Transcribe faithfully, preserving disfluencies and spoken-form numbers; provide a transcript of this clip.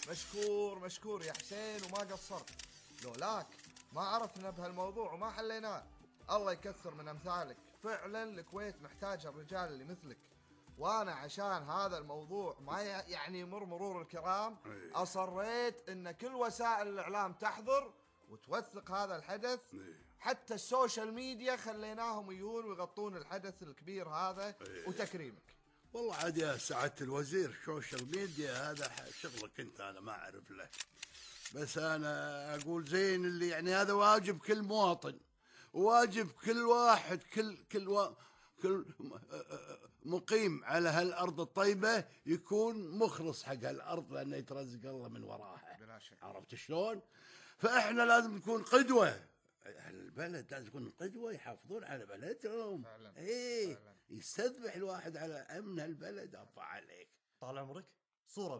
مشكور مشكور يا حسين وما قصرت، لولاك ما عرفنا بهالموضوع وما حليناه. الله يكثر من امثالك، فعلا الكويت محتاجه الرجال اللي مثلك. وانا عشان هذا الموضوع ما يعني يمر مرور الكرام اصريت ان كل وسائل الاعلام تحضر وتوثق هذا الحدث. حتى السوشيال ميديا خليناهم يجون ويغطون الحدث الكبير هذا وتكريمك. والله عاد يا سعادة الوزير، السوشيال ميديا هذا شغلك انت، انا ما اعرف له، بس انا اقول زين اللي يعني هذا واجب كل مواطن، واجب كل واحد، كل كل و... كل مقيم على هالارض الطيبه يكون مخلص حق هالارض، لانه يترزق الله من وراها. بلا شك. عرفت شلون؟ فاحنا لازم نكون قدوه، اهل البلد لازم يكونوا قدوه، يحافظون على بلدهم. فعلا. ايه فعلا. يستذبح الواحد على امن البلد. ارفع عليك طال عمرك صورة